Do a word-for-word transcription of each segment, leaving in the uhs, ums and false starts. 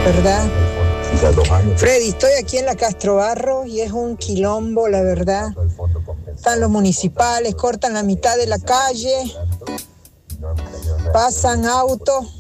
¿verdad? Freddy, estoy aquí en la Castro Barros y es un quilombo, la verdad. Están los municipales, cortan la mitad de la calle, pasan autos.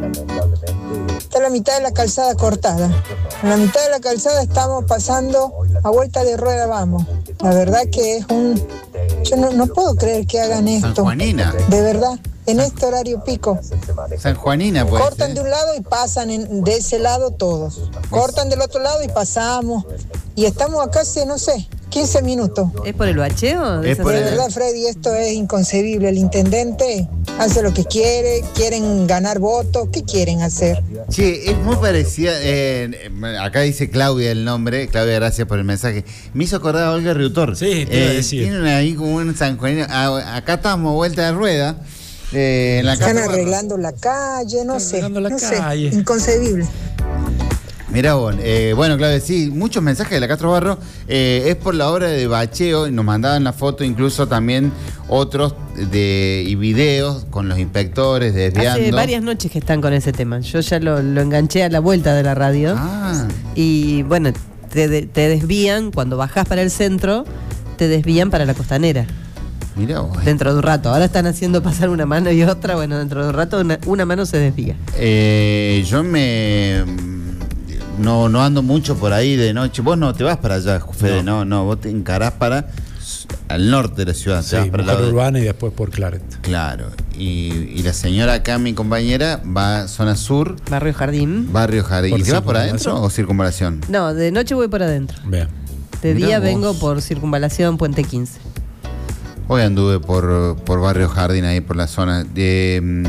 Está la mitad de la calzada cortada. En la mitad de la calzada estamos pasando a vuelta de rueda, vamos. La verdad que es un... Yo no, no puedo creer que hagan esto. San Juanina. De verdad, en este horario pico. San Juanina, pues. Cortan de un lado y pasan en, de ese lado todos. Cortan del otro lado y pasamos. Y estamos acá hace, no sé, quince minutos. ¿Es por el bacheo? Es De por el- verdad, Freddy, esto es inconcebible. El intendente hace lo que quiere, quieren ganar votos. ¿Qué quieren hacer? Sí, es muy parecida. Eh, acá dice Claudia el nombre. Claudia, gracias por el mensaje. Me hizo acordar a Olga Riutor. Sí, te iba a decir. Tienen ahí como un San Juanino. Ah, acá estamos vuelta de rueda. Eh, en la Están Castro Barros. arreglando la calle, no Están sé. arreglando la No calle. sé, inconcebible. Mirá vos, eh, bueno, Claudia, sí, muchos mensajes de la Castro Barros. Eh, es por la obra de bacheo. Nos mandaban la foto, incluso también otros de y videos con los inspectores desviando. Hace varias noches que están con ese tema. Yo ya lo, lo enganché a la vuelta de la radio. Ah, Y bueno, te, de- te desvían, cuando bajás para el centro, te desvían para la costanera. mirá vos. Dentro de un rato. Ahora están haciendo pasar una mano y otra. Bueno, dentro de un rato una, una mano se desvía. Eh, yo me... No, no ando mucho por ahí de noche. Vos no te vas para allá, Fede, no, no, vos te encarás para al norte de la ciudad. te Sí, vas para el Mujer lado de- Urbana y después por Claret. Claro, y, y la señora acá, mi compañera, va a zona sur, Barrio Jardín. barrio Jardín. ¿Por ¿Y te vas por adentro circunvalación? o circunvalación? No, de noche voy por adentro. Vean. De Mirá día vos. vengo por circunvalación Puente quince. Hoy anduve por, por barrio Jardín, ahí por la zona de... mm,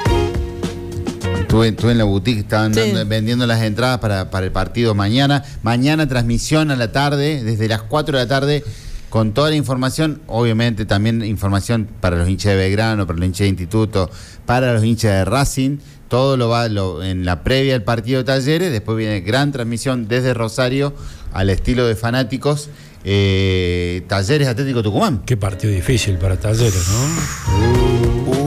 Estuve, estuve en la boutique, estaban Sí. dando- vendiendo las entradas para, para el partido mañana. Mañana transmisión a la tarde, desde las cuatro de la tarde, con toda la información. Obviamente también información para los hinchas de Belgrano, para los hinchas de Instituto, para los hinchas de Racing. Todo lo va lo- en la previa del partido de Talleres. Después viene gran transmisión desde Rosario, al estilo de fanáticos. eh, Talleres Atlético Tucumán. Qué partido difícil para Talleres, ¿no?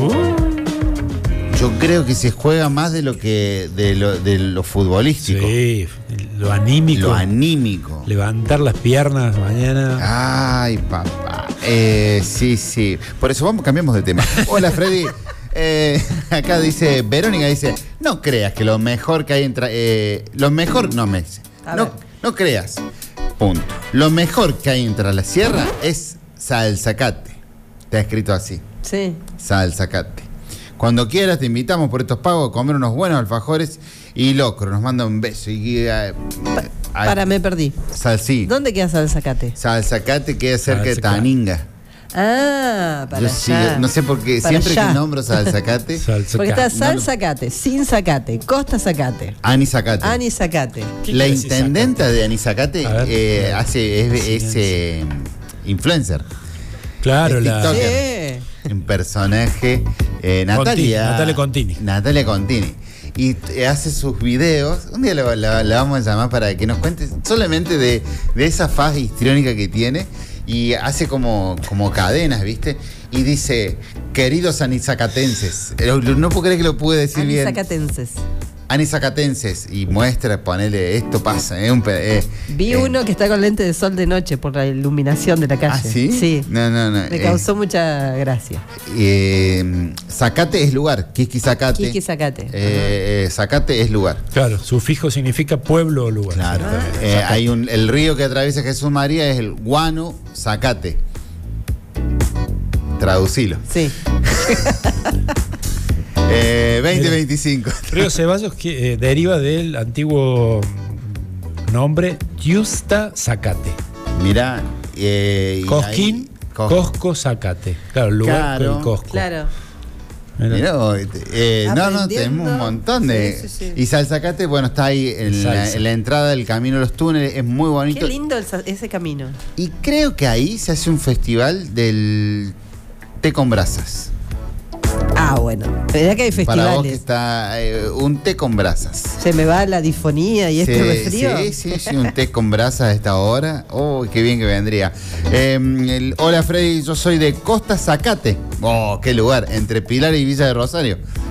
Yo creo que se juega más de lo que de lo, de lo futbolístico. Sí, lo anímico. Lo anímico. Levantar las piernas mañana. Ay, papá. Eh, sí, sí. Por eso vamos, cambiamos de tema. Hola, Freddy. Eh, acá dice, Verónica dice, no creas que lo mejor que hay entre... Eh, lo mejor, no me dice. A No, ver. no creas. Punto. Lo mejor que hay entre la sierra es salzacate. Está escrito así. Sí. Salzacate. Cuando quieras te invitamos por estos pagos a comer unos buenos alfajores y locro. Nos manda un beso. Y, eh, Pa- para, me perdí. Salsí. ¿Dónde queda Salzacate? Salzacate queda cerca de Salzacate. Taninga. Ah, para Yo sí, allá. no sé por qué, Para siempre allá. que nombro Salzacate, Salsa Porque acá. está Salzacate, sin Zacate, Costa Zacate, Anisacate. Anizacate. ¿Qué La quiere decir intendenta de Anisacate A ver. eh, hace, es, es, eh, influencer. Claro, Es la. TikToker. Sí. Un personaje, eh, Natalia. Natalia Contini. Natalia Contini. Y t- hace sus videos. Un día la, la- la vamos a llamar para que nos cuente solamente de, de esa faz histriónica que tiene. Y hace como, como cadenas, ¿viste? Y dice, queridos anizacatenses. Eh, No puedo creer que lo pude decir bien. Anizacatenses. Anizacatenses. Y muestra, ponele, esto pasa. Es un pe- eh, Vi eh, uno que está con lente de sol de noche por la iluminación de la calle. ¿Ah, sí? Sí. No, no, no. Me eh, causó mucha gracia. eh, Zacate es lugar. Kiki Zacate. Kiki Zacate. Eh, eh, Zacate es lugar. Claro, sufijo significa pueblo o lugar. Claro. Exactamente. Eh, hay un, el río que atraviesa Jesús María es el Guano Zacate. Traducilo. Sí. Eh, veinte Mira. veinticinco. Río Ceballos que, eh, deriva del antiguo nombre Yusta Zacate. Mirá. Eh, y Cosquín, ahí- Cos- Cosco Zacate. Claro, el lugar Claro. del Cosco. Claro. Mirá. Mirá vos, eh, no, no, Aprendiendo. tenemos un montón de. Sí, sí, sí. Y Salzacate, bueno, está ahí en la, Salsa. en la entrada del camino a los túneles, es muy bonito. Qué lindo el sa- ese camino. Y creo que ahí se hace un festival del té con brasas. Ah, bueno. ¿Verdad que hay Para vos que festivales? está eh, un té con brasas. Se me va la disfonía y este Sí, resfrío. sí, sí, sí, un té con brasas a esta hora. Oh, qué bien que vendría. Eh, el- hola Freddy, yo soy de Costa Zacate. Oh, qué lugar, entre Pilar y Villa de Rosario.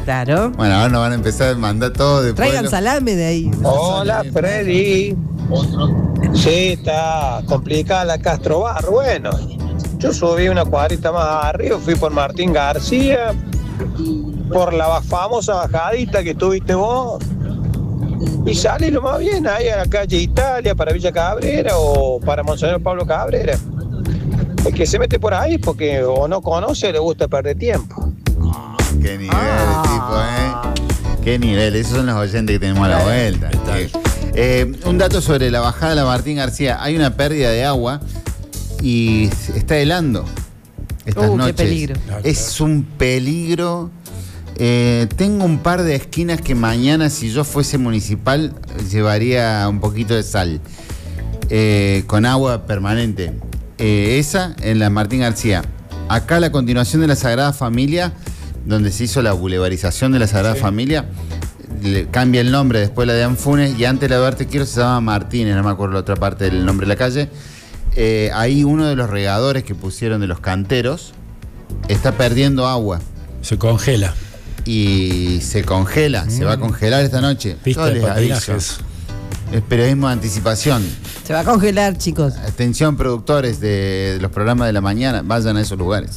Claro. Bueno, ahora nos van a empezar a mandar todo de Traigan pueblo. salame de ahí. Hola, Freddy. Sí, está complicada la Castro Bar. Bueno, yo subí una cuadrita más arriba, fui por Martín García, por la famosa bajadita que tuviste vos, y salí lo más bien ahí a la calle Italia, para Villa Cabrera o para Monseñor Pablo Cabrera. El que se mete por ahí porque o no conoce o le gusta perder tiempo. Oh, qué nivel, ah. tipo, ¿eh? Qué nivel. Esos son los oyentes que tenemos a la vuelta. Eh, un dato sobre la bajada de la Martín García. Hay una pérdida de agua y está helando estas uh, noches. Qué peligro. Es un peligro. Eh, tengo un par de esquinas que mañana, si yo fuese municipal, llevaría un poquito de sal eh, con agua permanente. Eh, esa en la Martín García. Acá la continuación de la Sagrada Familia, donde se hizo la bulevarización de la Sagrada sí. Familia, le cambia el nombre después la de Anfunes, y antes la de Duarte Quiero se llama Martínez, no me acuerdo la otra parte del nombre de la calle. Eh, ahí uno de los regadores que pusieron de los canteros está perdiendo agua. Se congela. Y se congela, mm. se va a congelar esta noche. Pista de patinajes. Es periodismo de anticipación. Se va a congelar, chicos. Atención, productores de los programas de la mañana, vayan a esos lugares.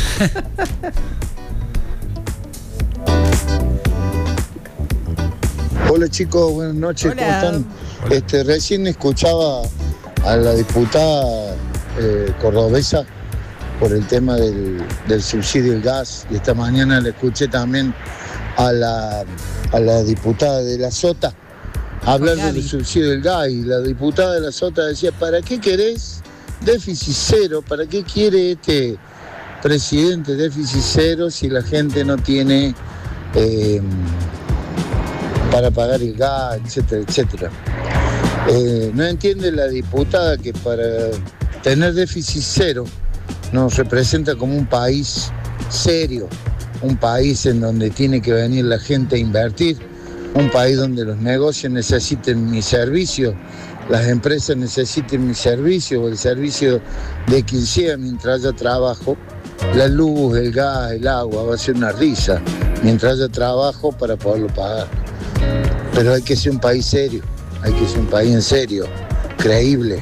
Hola chicos, buenas noches, Hola. ¿cómo están? Hola. Este, recién escuchaba a la diputada eh, cordobesa por el tema del, del subsidio del gas, y esta mañana le escuché también a la, a la diputada de la Sota hablar del subsidio del gas, y la diputada de la Sota decía, ¿para qué querés déficit cero? ¿Para qué quiere este presidente déficit cero si la gente no tiene eh, para pagar el gas, etcétera, etcétera? Eh, no entiende la diputada que para tener déficit cero nos representa como un país serio, un país en donde tiene que venir la gente a invertir, un país donde los negocios necesiten mi servicio, las empresas necesiten mi servicio o el servicio de quien sea mientras haya trabajo. La luz, el gas, el agua va a ser una risa mientras haya trabajo para poderlo pagar. Pero hay que ser un país serio, hay que ser un país en serio, creíble.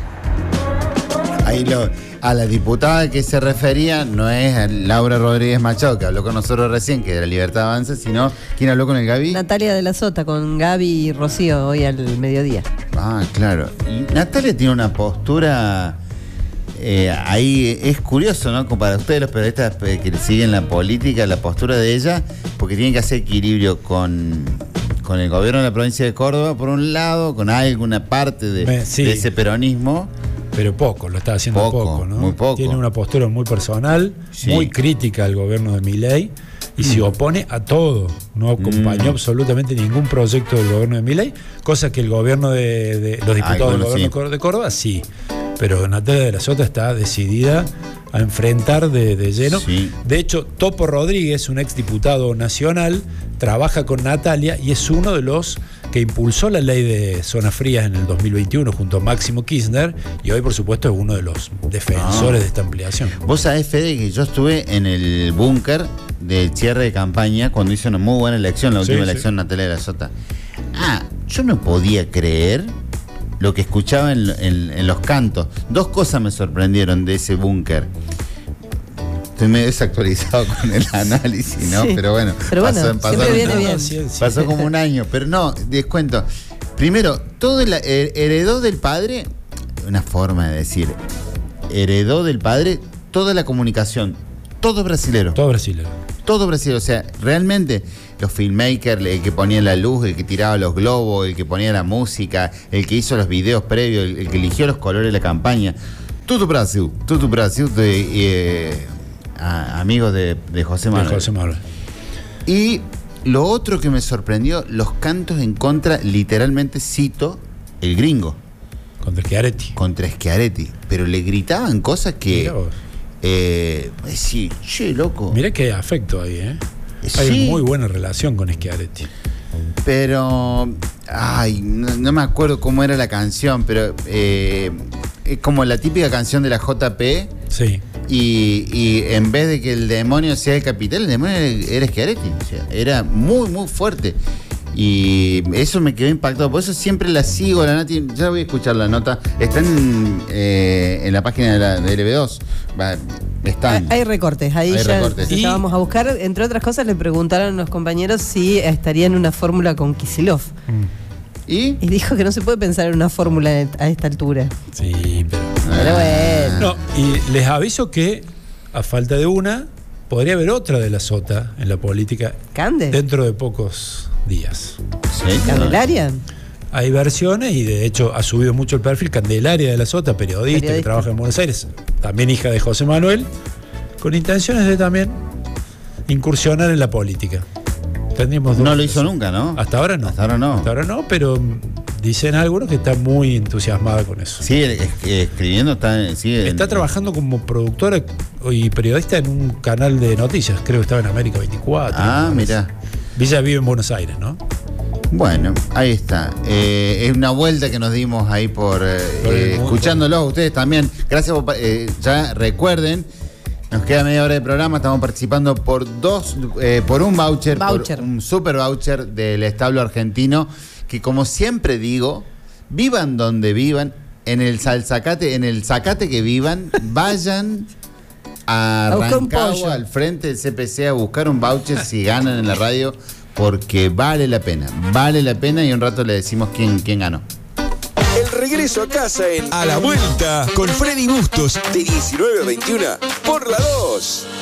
Ahí lo, a la diputada que se refería no es Laura Rodríguez Machado, que habló con nosotros recién, que de la Libertad Avanza, sino ¿quién habló con el Gaby? Natalia de la Sota, con Gaby y Rocío hoy al mediodía. Ah, claro. Y Natalia tiene una postura eh, ahí, es curioso, ¿no? Como para ustedes los periodistas que siguen la política, la postura de ella, porque tienen que hacer equilibrio con... con el gobierno de la provincia de Córdoba, por un lado, con alguna parte de, sí, de ese peronismo. Pero poco, lo está haciendo poco, poco, ¿no? Muy poco. Tiene una postura muy personal, sí. muy crítica al gobierno de Milei, y mm. se opone a todo. No acompañó mm. absolutamente ningún proyecto del gobierno de Milei, cosa que el gobierno de, de los diputados Ay, bueno, del gobierno sí. de Córdoba sí. Pero Natalia de la Sota está decidida a enfrentar de, de lleno. Sí. De hecho, Topo Rodríguez, un exdiputado nacional, trabaja con Natalia y es uno de los que impulsó la ley de zonas frías en el dos mil veintiuno junto a Máximo Kirchner, y hoy por supuesto es uno de los defensores ah. de esta ampliación. Vos sabés, Fede, que yo estuve en el búnker del cierre de campaña cuando hizo una muy buena elección, la última sí, elección sí. Natalia de la Sota. Ah, yo no podía creer lo que escuchaba en, en, en los cantos. Dos cosas me sorprendieron de ese búnker. Estoy medio desactualizado con el análisis, ¿no? Sí. Pero bueno, pero bueno pasó, pasó, siempre viene bien. Pasó como un año. Pero no, les cuento. Primero, todo el, heredó del padre, una forma de decir, heredó del padre toda la comunicación. Todo brasilero. Todo brasilero. Todo brasilero. O sea, realmente los filmmakers, el que ponía la luz, el que tiraba los globos, el que ponía la música, el que hizo los videos previos, el, el que eligió los colores de la campaña. Todo Brasil, todo Brasil de... Eh, A, amigos de, de José Manuel. De José Manuel. Y lo otro que me sorprendió, los cantos en contra, literalmente cito, el gringo. Contra Schiaretti. Contra Schiaretti. Pero le gritaban cosas que... Eh, sí, che, loco. Mirá que hay afecto ahí, ¿eh? Sí. Hay muy buena relación con Schiaretti. Pero... Ay, no, no me acuerdo cómo era la canción, pero... Eh, es como la típica canción de la J P, Sí. Y, y en vez de que el demonio sea el capital, el demonio era Schiaretti. O sea, era muy, muy fuerte. Y eso me quedó impactado. Por eso siempre la sigo, la Nati. Ya voy a escuchar la nota. Están eh, en la página de, la, de L B dos. Va, están. Hay, hay recortes, ahí hay ya, recortes. ya Y, vamos a buscar. Entre otras cosas, le preguntaron a los compañeros si estaría en una fórmula con Kicillof. ¿Y? Y dijo que no se puede pensar en una fórmula a esta altura. Sí, pero. Pero bueno. No, y les aviso que, a falta de una, podría haber otra de la Sota en la política ¿Cande? dentro de pocos días. Sí, ¿Candelaria? Hay versiones y de hecho ha subido mucho el perfil Candelaria de la Sota, periodista, Periodista. que trabaja en Buenos Aires, también hija de José Manuel, con intenciones de también incursionar en la política. Tendríamos dos. No lo hizo nunca, ¿no? Hasta ahora no. Hasta ahora no. Hasta ahora no, pero dicen algunos que está muy entusiasmada con eso. Sí, es- es- escribiendo está. Sí, Está en- trabajando como productora y periodista en un canal de noticias, creo que estaba en América veinticuatro. Ah, me parece. mirá. Villa vive en Buenos Aires, ¿no? Bueno, ahí está. Eh, es una vuelta que nos dimos ahí por, eh, Por el eh, mundo. escuchándolos ustedes también. Gracias por, pa- eh, ya recuerden, nos queda media hora de programa, estamos participando por dos, eh, por un voucher, Voucher. por un super voucher del establo argentino, que como siempre digo, vivan donde vivan, en el Salzacate, en el Zacate que vivan, vayan a A buscar un Rancagua, pollo. al frente del C P C, a buscar un voucher si ganan en la radio, porque vale la pena, vale la pena, y un rato le decimos quién, quién ganó. El regreso a casa en A la Vuelta con Freddy Bustos de diecinueve a veintiuno por la dos.